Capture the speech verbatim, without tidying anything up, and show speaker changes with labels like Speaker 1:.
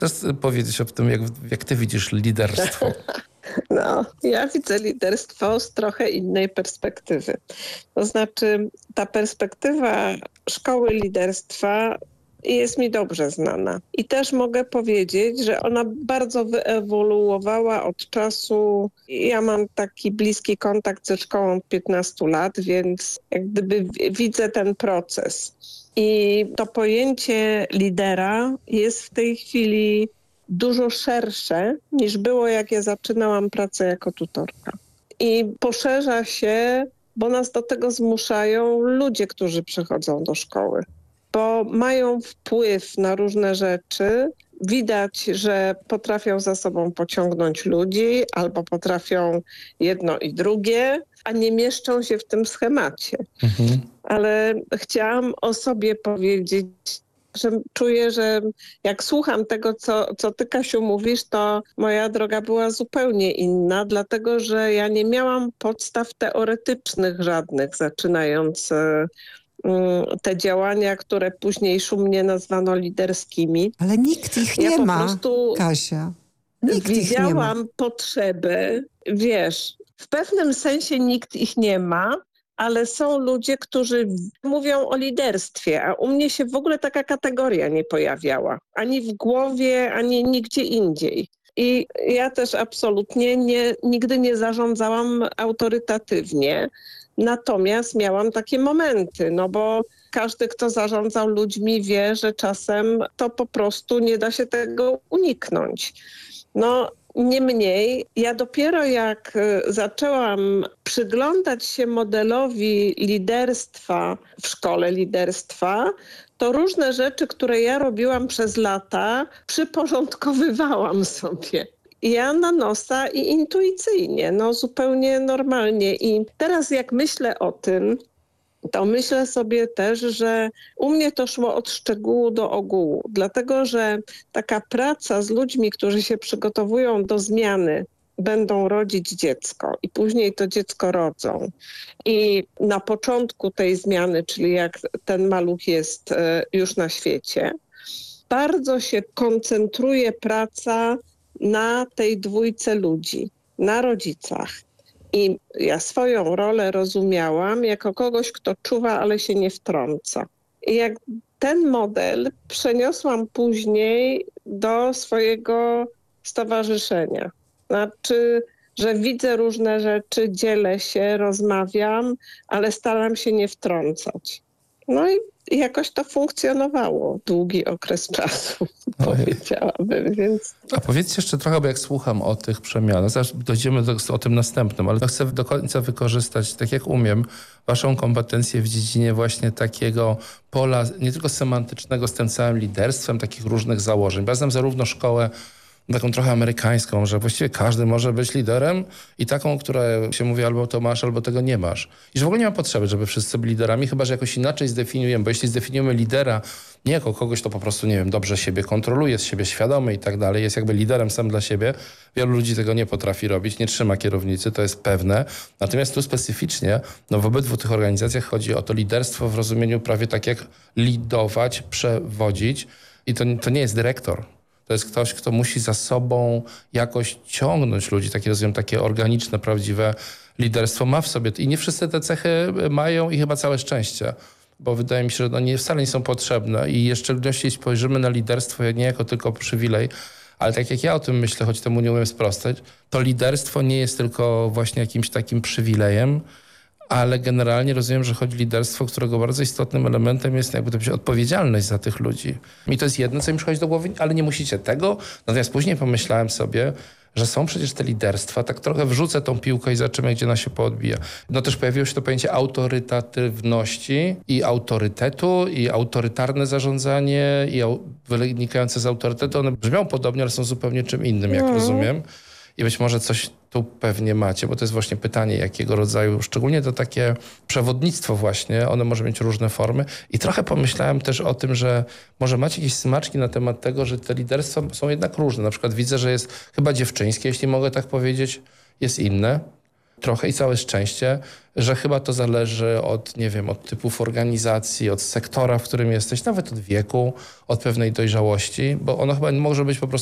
Speaker 1: Chcesz powiedzieć o tym, jak, jak ty widzisz liderstwo?
Speaker 2: No, ja widzę liderstwo z trochę innej perspektywy. To znaczy, ta perspektywa szkoły liderstwa jest mi dobrze znana. I też mogę powiedzieć, że ona bardzo wyewoluowała od czasu. Ja mam taki bliski kontakt ze szkołą od piętnastu lat, więc jak gdyby widzę ten proces. I to pojęcie lidera jest w tej chwili dużo szersze niż było, jak ja zaczynałam pracę jako tutorka. I poszerza się, bo nas do tego zmuszają ludzie, którzy przychodzą do szkoły, bo mają wpływ na różne rzeczy. Widać, że potrafią za sobą pociągnąć ludzi albo potrafią jedno i drugie, a nie mieszczą się w tym schemacie. Mhm. Ale chciałam o sobie powiedzieć, że czuję, że jak słucham tego, co, co ty, Kasiu, mówisz, to moja droga była zupełnie inna, dlatego że ja nie miałam podstaw teoretycznych żadnych, zaczynając te działania, które później szumnie nazwano liderskimi.
Speaker 3: Ale nikt ich nie
Speaker 2: ja po
Speaker 3: ma,
Speaker 2: prostu
Speaker 3: Kasia. Nikt
Speaker 2: widziałam
Speaker 3: ich nie ma.
Speaker 2: potrzeby, wiesz, w pewnym sensie nikt ich nie ma, ale są ludzie, którzy mówią o liderstwie, a u mnie się w ogóle taka kategoria nie pojawiała. Ani w głowie, ani nigdzie indziej. I ja też absolutnie nie, nigdy nie zarządzałam autorytatywnie, natomiast miałam takie momenty, no bo każdy, kto zarządzał ludźmi, wie, że czasem to po prostu nie da się tego uniknąć. No, niemniej, ja dopiero jak zaczęłam przyglądać się modelowi liderstwa w szkole liderstwa, to różne rzeczy, które ja robiłam przez lata, przyporządkowywałam sobie. Ja na nosa i intuicyjnie, no zupełnie normalnie. I teraz jak myślę o tym, to myślę sobie też, że u mnie to szło od szczegółu do ogółu, dlatego że taka praca z ludźmi, którzy się przygotowują do zmiany, będą rodzić dziecko i później to dziecko rodzą. I na początku tej zmiany, czyli jak ten maluch jest już na świecie, bardzo się koncentruje praca na tej dwójce ludzi, na rodzicach. I ja swoją rolę rozumiałam jako kogoś, kto czuwa, ale się nie wtrąca. I jak ten model przeniosłam później do swojego stowarzyszenia. Znaczy, że widzę różne rzeczy, dzielę się, rozmawiam, ale staram się nie wtrącać. No i jakoś to funkcjonowało długi okres czasu, powiedziałabym, więc...
Speaker 1: A powiedzcie jeszcze trochę, bo jak słucham o tych przemianach, zaraz dojdziemy do, o tym następnym, ale chcę do końca wykorzystać, tak jak umiem, waszą kompetencję w dziedzinie właśnie takiego pola, nie tylko semantycznego z tym całym liderstwem, takich różnych założeń. Bo ja znam zarówno szkołę taką trochę amerykańską, że właściwie każdy może być liderem i taką, która się mówi albo to masz, albo tego nie masz. I że w ogóle nie ma potrzeby, żeby wszyscy byli liderami, chyba że jakoś inaczej zdefiniujemy, bo jeśli zdefiniujemy lidera nie jako kogoś, kto po prostu, nie wiem, dobrze siebie kontroluje, jest siebie świadomy i tak dalej, jest jakby liderem sam dla siebie. Wielu ludzi tego nie potrafi robić, nie trzyma kierownicy, to jest pewne. Natomiast tu specyficznie, no w obydwu tych organizacjach chodzi o to liderstwo w rozumieniu prawie tak jak lidować, przewodzić i to, to nie jest dyrektor. To jest ktoś, kto musi za sobą jakoś ciągnąć ludzi, takie rozumiem, takie organiczne, prawdziwe liderstwo ma w sobie. I nie wszyscy te cechy mają i chyba całe szczęście, bo wydaje mi się, że no nie, wcale nie są potrzebne. I jeszcze w szczególności jeśli spojrzymy na liderstwo nie jako tylko przywilej, ale tak jak ja o tym myślę, choć temu nie umiem sprostać, to liderstwo nie jest tylko właśnie jakimś takim przywilejem, ale generalnie rozumiem, że chodzi o liderstwo, którego bardzo istotnym elementem jest jakby to być odpowiedzialność za tych ludzi. I to jest jedno, co mi przychodzi do głowy, ale nie musicie tego. Natomiast później pomyślałem sobie, że są przecież te liderstwa, tak trochę wrzucę tą piłkę i zobaczymy, gdzie ona się poodbija. No też pojawiło się to pojęcie autorytatywności i autorytetu i autorytarne zarządzanie i wynikające z autorytetu. One brzmią podobnie, ale są zupełnie czym innym, jak mm. rozumiem. I być może coś tu pewnie macie, bo to jest właśnie pytanie, jakiego rodzaju, szczególnie to takie przewodnictwo właśnie, one może mieć różne formy. I trochę pomyślałem też o tym, że może macie jakieś smaczki na temat tego, że te liderstwa są jednak różne. Na przykład widzę, że jest chyba dziewczyńskie, jeśli mogę tak powiedzieć, jest inne. trochę i całe szczęście, że chyba to zależy od, nie wiem, od typów organizacji, od sektora, w którym jesteś, nawet od wieku, od pewnej dojrzałości, bo ono chyba może być po prostu